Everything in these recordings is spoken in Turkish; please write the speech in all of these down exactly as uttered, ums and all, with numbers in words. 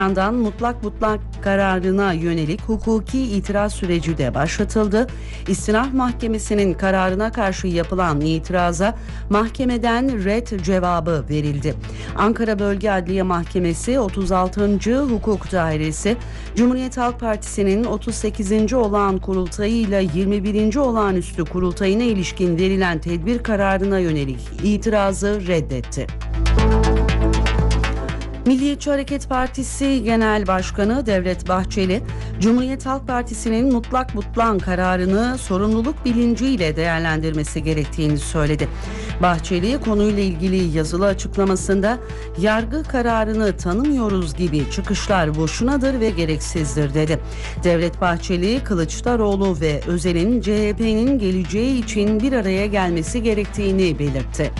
yandan mutlak mutlak kararına yönelik hukuki itiraz süreci de başlatıldı. İstinaf Mahkemesi'nin kararına karşı yapılan itiraza mahkemeden ret cevabı verildi. Ankara Bölge Adliye Mahkemesi otuz altıncı Hukuk Dairesi, Cumhuriyet Halk Partisi'nin otuz sekizinci olağan kurultayı ile yirmi birinci olağanüstü kurultayına ilişkin verilen tedbir kararına yönelik itirazı reddetti. Milliyetçi Hareket Partisi Genel Başkanı Devlet Bahçeli, Cumhuriyet Halk Partisi'nin mutlak mutlak kararını sorumluluk bilinciyle değerlendirmesi gerektiğini söyledi. Bahçeli konuyla ilgili yazılı açıklamasında yargı kararını tanımıyoruz gibi çıkışlar boşunadır ve gereksizdir dedi. Devlet Bahçeli, Kılıçdaroğlu ve Özel'in C H P'nin geleceği için bir araya gelmesi gerektiğini belirtti.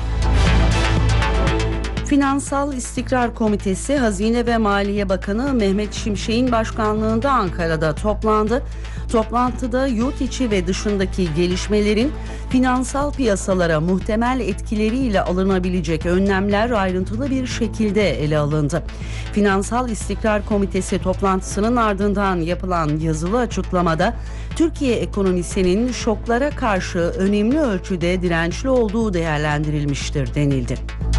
Finansal İstikrar Komitesi, Hazine ve Maliye Bakanı Mehmet Şimşek'in başkanlığında Ankara'da toplandı. Toplantıda yurt içi ve dışındaki gelişmelerin finansal piyasalara muhtemel etkileriyle alınabilecek önlemler ayrıntılı bir şekilde ele alındı. Finansal İstikrar Komitesi toplantısının ardından yapılan yazılı açıklamada Türkiye ekonomisinin şoklara karşı önemli ölçüde dirençli olduğu değerlendirilmiştir denildi.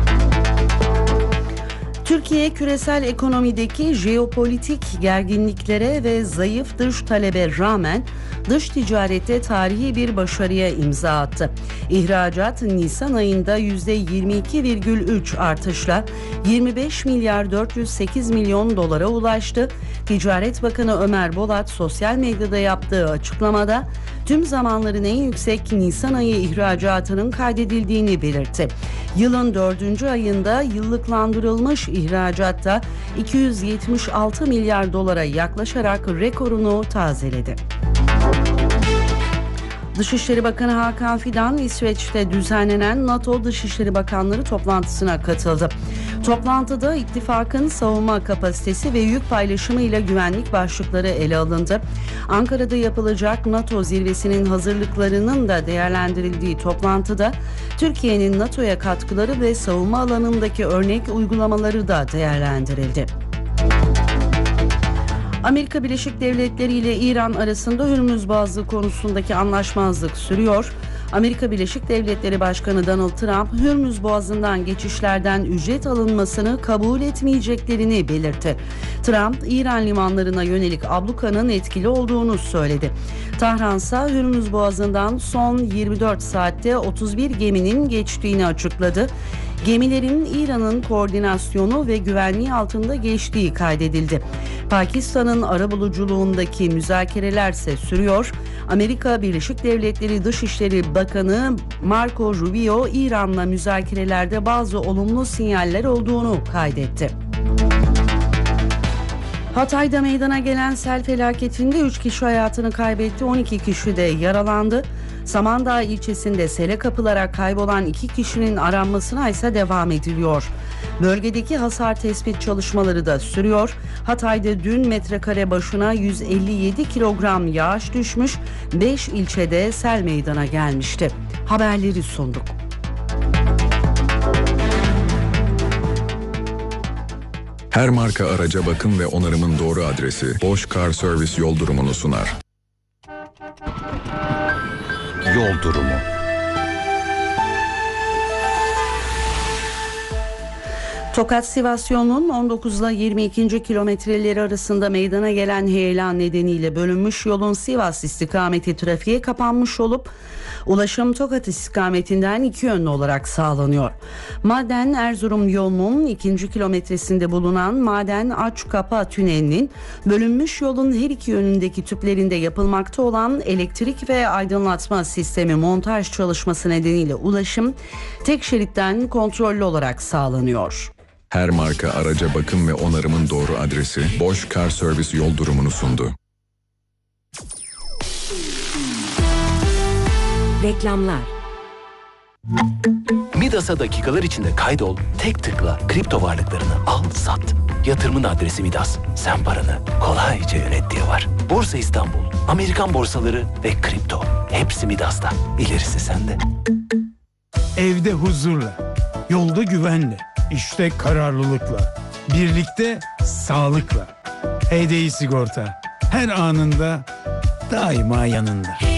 Türkiye, küresel ekonomideki jeopolitik gerginliklere ve zayıf dış talebe rağmen dış ticarette tarihi bir başarıya imza attı. İhracat Nisan ayında yüzde yirmi iki virgül üç artışla yirmi beş milyar dört yüz sekiz milyon dolara ulaştı. Ticaret Bakanı Ömer Bolat sosyal medyada yaptığı açıklamada tüm zamanların en yüksek Nisan ayı ihracatının kaydedildiğini belirtti. Yılın dördüncü ayında yıllıklandırılmış ihracatta iki yüz yetmiş altı milyar dolara yaklaşarak rekorunu tazeledi. Dışişleri Bakanı Hakan Fidan, İsveç'te düzenlenen NATO Dışişleri Bakanları toplantısına katıldı. Toplantıda ittifakın savunma kapasitesi ve yük paylaşımı ile güvenlik başlıkları ele alındı. Ankara'da yapılacak NATO zirvesinin hazırlıklarının da değerlendirildiği toplantıda Türkiye'nin NATO'ya katkıları ve savunma alanındaki örnek uygulamaları da değerlendirildi. Amerika Birleşik Devletleri ile İran arasında Hürmüz Boğazı konusundaki anlaşmazlık sürüyor. Amerika Birleşik Devletleri Başkanı Donald Trump, Hürmüz Boğazı'ndan geçişlerden ücret alınmasını kabul etmeyeceklerini belirtti. Trump, İran limanlarına yönelik ablukanın etkili olduğunu söyledi. Tahran ise Hürmüz Boğazı'ndan son yirmi dört saatte otuz bir geminin geçtiğini açıkladı. Gemilerin İran'ın koordinasyonu ve güvenliği altında geçtiği kaydedildi. Pakistan'ın arabuluculuğundaki müzakereler ise sürüyor. Amerika Birleşik Devletleri Dışişleri Bakanı Marco Rubio, İran'la müzakerelerde bazı olumlu sinyaller olduğunu kaydetti. Hatay'da meydana gelen sel felaketinde üç kişi hayatını kaybetti, on iki kişi de yaralandı. Samandağ ilçesinde sele kapılarak kaybolan iki kişinin aranmasına ise devam ediliyor. Bölgedeki hasar tespit çalışmaları da sürüyor. Hatay'da dün metrekare başına yüz elli yedi kilogram yağış düşmüş, beş ilçede sel meydana gelmişti. Haberleri sunduk. Her marka araca bakım ve onarımın doğru adresi Bosch Car Service yol durumunu sunar. Yol durumu. Tokat-Sivas yolunun on dokuz ile yirmi ikinci kilometreleri arasında meydana gelen heyelan nedeniyle bölünmüş yolun Sivas istikameti trafiğe kapanmış olup ulaşım Tokat istikametinden iki yönlü olarak sağlanıyor. Maden Erzurum yolunun ikinci kilometresinde bulunan Maden Aç-Kapa tünelinin bölünmüş yolun her iki yönündeki tüplerinde yapılmakta olan elektrik ve aydınlatma sistemi montaj çalışması nedeniyle ulaşım tek şeritten kontrollü olarak sağlanıyor. Her marka araca bakım ve onarımın doğru adresi Bosch Car Service yol durumunu sundu. Reklamlar. Midas'a dakikalar içinde kaydol, tek tıkla kripto varlıklarını al, sat. Yatırımın adresi Midas. Sen paranı kolayca yönet diye var. Borsa İstanbul, Amerikan borsaları ve kripto. Hepsi Midas'ta. İlerisi sende. Evde huzurla, yolda güvenle, işte kararlılıkla. birlikte sağlıkla. Heyday Sigorta her anında daima yanında.